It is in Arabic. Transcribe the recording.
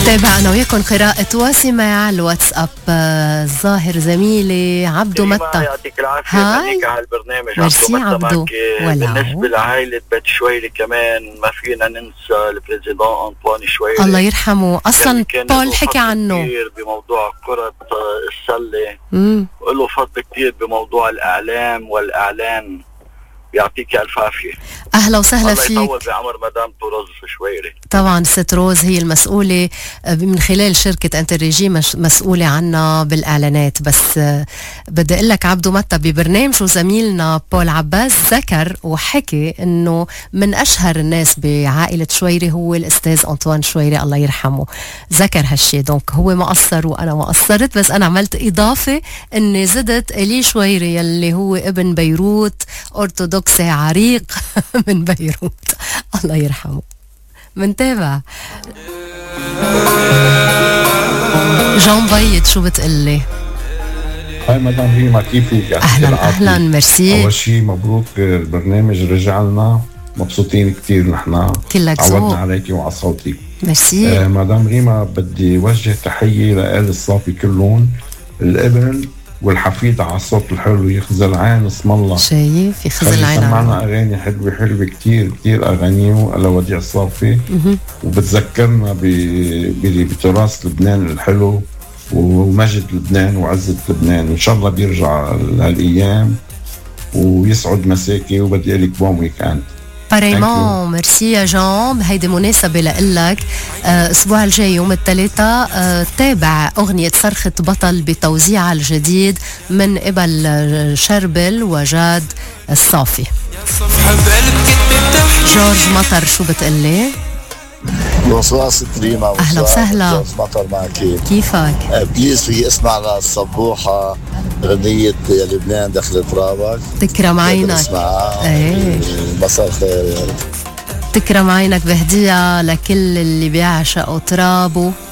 تابع أنا وياكم قراءة واسمع الواتساب. الظاهر زميلي عبدو متى. يعطيك العافية. هاي على البرنامج. ميرسي عبدو. بالنسبة لعائلة بيت شويري كمان ما فينا ننسى البريزيدون أنطوان شويري الله يرحمه. أصلا بول حكى عنه كتير بموضوع كرة السلة وله فضل كتير بموضوع الإعلام والإعلان. يعطيك ألف عافية. أهلا وسهلا فيك. الله يطول بعمر مدام روز شويري. طبعا ست روز هي المسؤولة من خلال شركة انتريجي مسؤولة عنا بالإعلانات. بس بدي أقول لك عبدو متى ببرنامجه زميلنا بول عباس ذكر وحكي إنه من أشهر الناس بعائلة شويري هو الأستاذ أنطوان شويري الله يرحمه. ذكر هالشي. دونك هو ما قصر وأنا ما قصرت، بس أنا عملت إضافة إني زدت إلي شويري اللي هو ابن بيروت أرثوذكسي عريق من بيروت الله يرحمه. منتابع. جون بيض شو بتقلي؟ هاي مدام ريما كيفك؟ أهلا ميرسي. أول شيء مبروك البرنامج رجع لنا، مبسوطين كتير نحن. كلك عودنا عليكي وعلى صوتك. ميرسي. مدام ريما بدي وجه تحية لآل الصافي كلهم، الابن والحفيد على الصوت الحلو يخزل عين اسم الله. شايف يخزل عين. سمعنا اغاني حلوه كتير اغانيه لوديع الصافي وبتذكرنا بتراث لبنان الحلو ومجد لبنان وعزة لبنان. ان شاء الله بيرجع هالايام ويسعد مساكي وبدي لك بون ويكاند. باريمون. ميرسي يا جون. هيدي مناسبة لقلك. اسبوع الجاي يوم الثلاثاء تابع اغنية صرخة بطل بتوزيعها الجديد من قبل شربل وجاد الصافي. جورج مطر شو بتقلي؟ بونسوار ست ريما. اهلا وسهلا. جورج مطر معك. كيفك؟ بليز في اسمع للصبوحة غنية يا لبنان دخل ترابك. تكرم عينك. ايه مساء الخير. تكرم عينك بهدية لكل اللي بيعشقوا ترابه.